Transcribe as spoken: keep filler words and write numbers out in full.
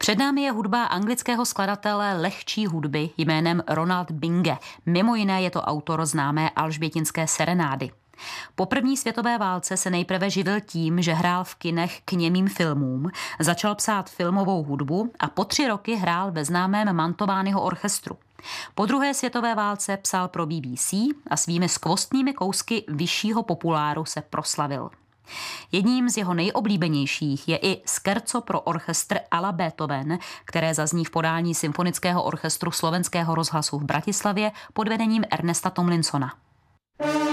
Před námi je hudba anglického skladatele lehčí hudby jménem Ronald Binge. Mimo jiné je to autor známé Alžbětinské serenády. Po první světové válce se nejprve živil tím, že hrál v kinech k němým filmům, začal psát filmovou hudbu a po tři roky hrál ve známém Mantoványho orchestru. Po druhé světové válce psal pro B B C a svými skvostnými kousky vyššího populáru se proslavil. Jedním z jeho nejoblíbenějších je i Scherzo pro orchestr à la Beethoven, které zazní v podání Symfonického orchestru Slovenského rozhlasu v Bratislavě pod vedením Ernesta Tomlinsona.